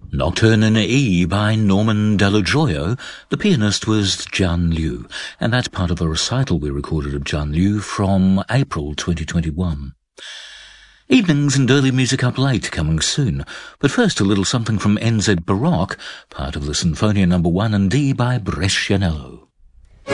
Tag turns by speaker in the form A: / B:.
A: Nocturne in E by Norman Dello Gioio. The pianist was Jian Liu, and that's part of a recital we recorded of Jian Liu from April 2021. Evenings and early music up late coming soon, but first a little something from NZ Baroque, part of the Sinfonia No. 1 in D by Brescianello.